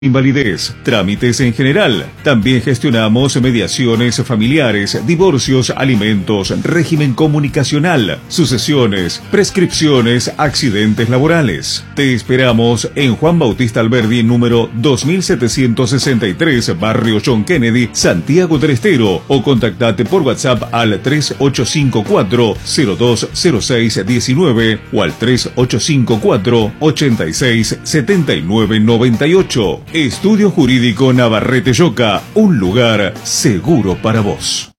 invalidez, trámites en general. También gestionamos mediaciones familiares, divorcios, alimentos, régimen comunicacional, sucesiones, prescripciones, accidentes laborales. Te esperamos en Juan Bautista Alberdi, número 2763, Barrio John Kennedy, Santiago del Estero, o contactate por WhatsApp al 3854-020619 o al 3854-867998. Estudio Jurídico Navarrete Yoca, un lugar seguro para vos.